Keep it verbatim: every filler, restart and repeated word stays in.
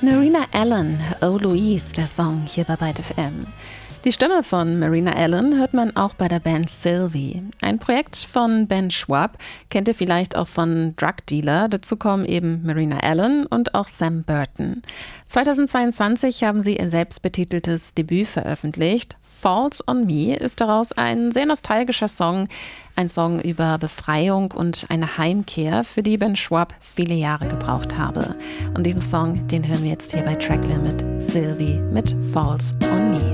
Marina Allen, Oh Louise, der Song hier bei Byte F M. Die Stimme von Marina Allen hört man auch bei der Band Sylvie. Ein Projekt von Ben Schwab, kennt ihr vielleicht auch von Drug Dealer. Dazu kommen eben Marina Allen und auch Sam Burton. zweitausendzweiundzwanzig haben sie ihr selbstbetiteltes Debüt veröffentlicht. Falls on Me ist daraus ein sehr nostalgischer Song. Ein Song über Befreiung und eine Heimkehr, für die Ben Schwab viele Jahre gebraucht habe. Und diesen Song, den hören wir jetzt hier bei Tracklimit, Sylvie mit Falls on Me.